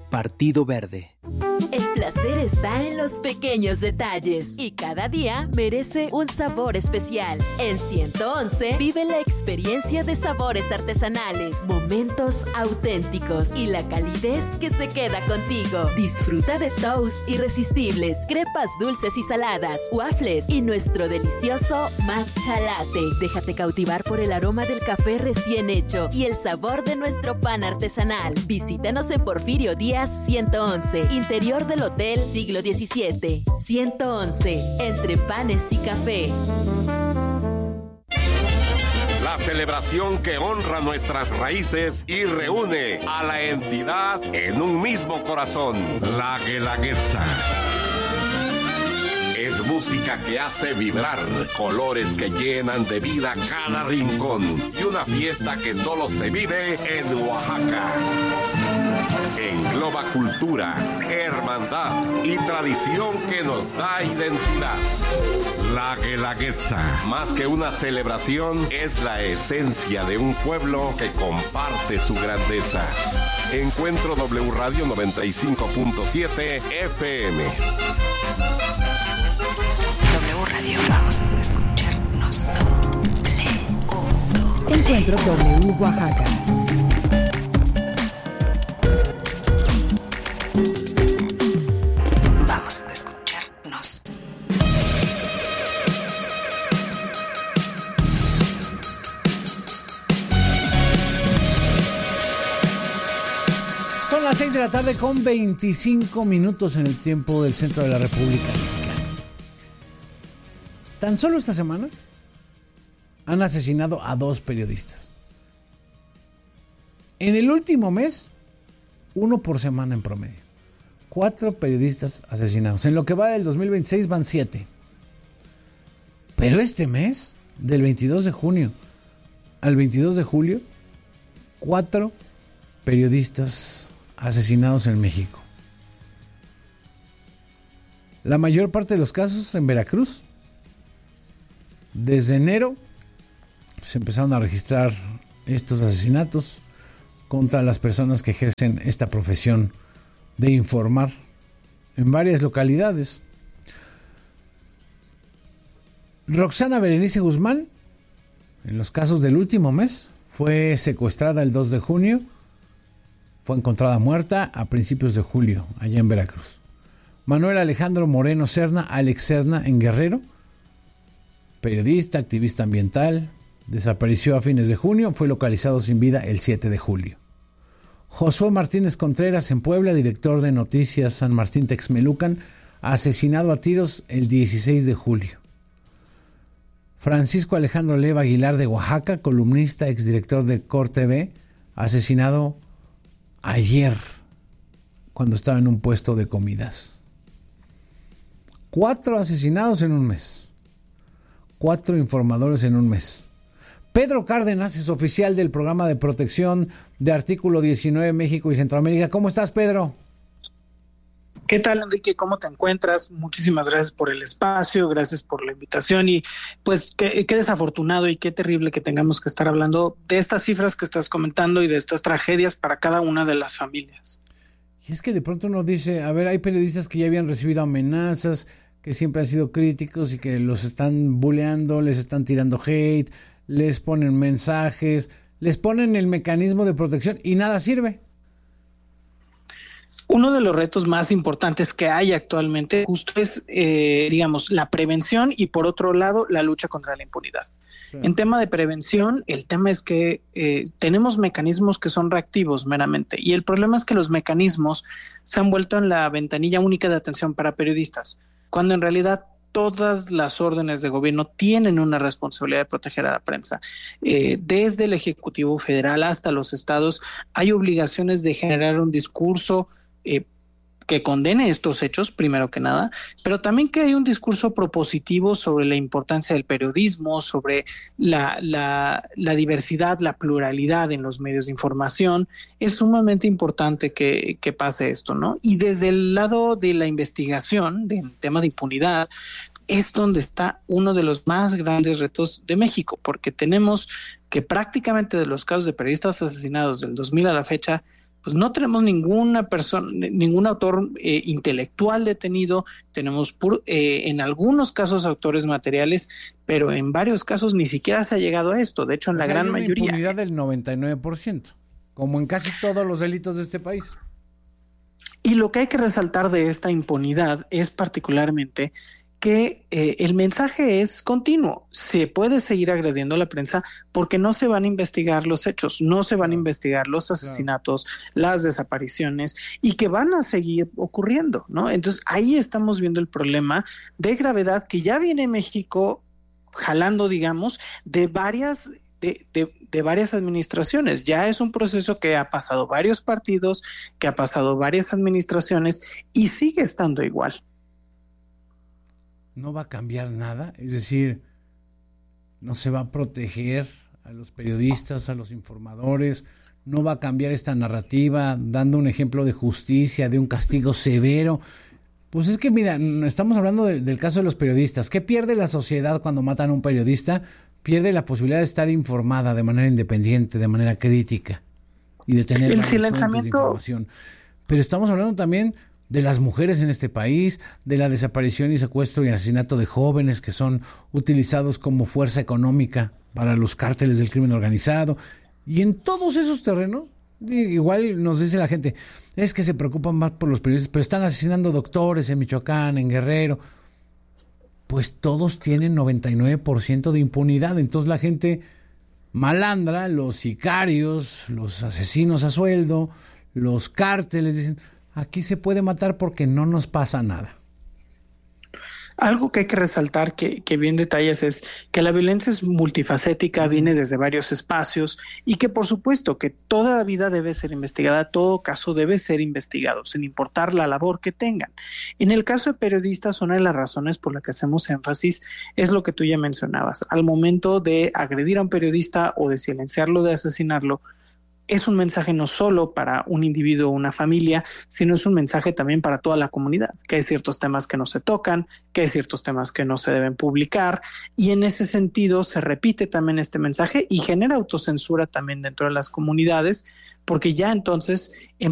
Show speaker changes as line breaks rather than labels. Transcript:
Partido Verde.
El placer está en los pequeños detalles y cada día merece un sabor especial. En 111 vive la experiencia de sabores artesanales, momentos auténticos y la calidez que se queda contigo. Disfruta de toast irresistibles, crepas dulces y saladas, waffles y nuestro delicioso matcha latte. Déjate cautivar por el aroma del café recién hecho y el sabor de nuestro pan artesanal. Visítanos en Porfirio Díaz 111, interior del Hotel Siglo XVII. 111, entre panes y café.
La celebración que honra nuestras raíces y reúne a la entidad en un mismo corazón. La Guelaguetza. Es música que hace vibrar, colores que llenan de vida cada rincón y una fiesta que solo se vive en Oaxaca. Engloba cultura, hermandad y tradición que nos da identidad. La Guelaguetza, más que una celebración, es la esencia de un pueblo que comparte su grandeza. Encuentro W Radio 95.7 FM.
W Radio, vamos a escucharnos.
Encuentro W Oaxaca.
Vamos a escucharnos.
Son las 6 de la tarde con 25 minutos en el tiempo del centro de la República Mexicana. Tan solo esta semana han asesinado a 2 periodistas. En el último mes, 1 por semana en promedio. 4 periodistas asesinados. En lo que va del 2026 van 7. Pero este mes, del 22 de junio al 22 de julio, 4 periodistas asesinados en México. La mayor parte de los casos en Veracruz. Desde enero se empezaron a registrar estos asesinatos contra las personas que ejercen esta profesión de informar en varias localidades. Roxana Berenice Guzmán, en los casos del último mes, fue secuestrada el 2 de junio, fue encontrada muerta a principios de julio, allá en Veracruz. Manuel Alejandro Moreno Serna, Alex Serna, en Guerrero, periodista, activista ambiental, desapareció a fines de junio, fue localizado sin vida el 7 de julio. Josué Martínez Contreras, en Puebla, director de Noticias San Martín Texmelucan, asesinado a tiros el 16 de julio. Francisco Alejandro Leva Aguilar, de Oaxaca, columnista, exdirector de Cor TV, asesinado ayer cuando estaba en un puesto de comidas. 4 asesinados en un mes. 4 informadores en un mes. Pedro Cárdenas es oficial del Programa de Protección de Artículo 19 México y Centroamérica. ¿Cómo estás, Pedro?
¿Qué tal, Enrique? ¿Cómo te encuentras? Muchísimas gracias por el espacio, gracias por la invitación y pues qué desafortunado y qué terrible que tengamos que estar hablando de estas cifras que estás comentando y de estas tragedias para cada una de las familias.
Y es que de pronto uno dice, a ver, hay periodistas que ya habían recibido amenazas, que siempre han sido críticos y que los están buleando, les están tirando hate, les ponen mensajes, les ponen el mecanismo de protección y nada sirve.
Uno de los retos más importantes que hay actualmente justo es, digamos, la prevención y por otro lado, la lucha contra la impunidad. Sí. En tema de prevención, el tema es que tenemos mecanismos que son reactivos meramente y el problema es que los mecanismos se han vuelto en la ventanilla única de atención para periodistas, cuando en realidad todas las órdenes de gobierno tienen una responsabilidad de proteger a la prensa. Desde el Ejecutivo Federal hasta los estados hay obligaciones de generar un discurso que condene estos hechos, primero que nada, pero también que hay un discurso propositivo sobre la importancia del periodismo, sobre la diversidad, la pluralidad en los medios de información. Es sumamente importante que pase esto, ¿no? Y desde el lado de la investigación, del tema de impunidad, es donde está uno de los más grandes retos de México, porque tenemos que prácticamente de los casos de periodistas asesinados del 2000 a la fecha, pues no tenemos ninguna persona, ningún autor intelectual detenido, tenemos en algunos casos autores materiales, pero en varios casos ni siquiera se ha llegado a esto. De hecho, en la gran mayoría.
Hay una impunidad del 99%, como en casi todos los delitos de este país.
Y lo que hay que resaltar de esta impunidad es particularmente que el mensaje es continuo. Se puede seguir agrediendo a la prensa porque no se van a investigar los hechos, no se van a investigar los asesinatos, las desapariciones, y que van a seguir ocurriendo, ¿no? Entonces ahí estamos viendo el problema de gravedad que ya viene México jalando, digamos, de varias administraciones. Ya es un proceso que ha pasado varios partidos, que ha pasado varias administraciones y sigue estando igual.
No va a cambiar nada, es decir, no se va a proteger a los periodistas, a los informadores, no va a cambiar esta narrativa dando un ejemplo de justicia, de un castigo severo. Pues es que mira, estamos hablando del caso de los periodistas. ¿Qué pierde la sociedad cuando matan a un periodista? Pierde la posibilidad de estar informada de manera independiente, de manera crítica y de tener
el
silenciamiento de información. Pero estamos hablando también de las mujeres en este país, de la desaparición y secuestro y asesinato de jóvenes que son utilizados como fuerza económica para los cárteles del crimen organizado. Y en todos esos terrenos, igual nos dice la gente, es que se preocupan más por los periodistas, pero están asesinando doctores en Michoacán, en Guerrero. Pues todos tienen 99% de impunidad. Entonces la gente malandra, los sicarios, los asesinos a sueldo, los cárteles, dicen, aquí se puede matar porque no nos pasa nada.
Algo que hay que resaltar, que bien detallas, es que la violencia es multifacética, viene desde varios espacios y que por supuesto que toda vida debe ser investigada, todo caso debe ser investigado, sin importar la labor que tengan. En el caso de periodistas, una de las razones por la que hacemos énfasis es lo que tú ya mencionabas. Al momento de agredir a un periodista o de silenciarlo, de asesinarlo, es un mensaje no solo para un individuo o una familia, sino es un mensaje también para toda la comunidad, que hay ciertos temas que no se tocan, que hay ciertos temas que no se deben publicar, y en ese sentido se repite también este mensaje y genera autocensura también dentro de las comunidades, porque ya entonces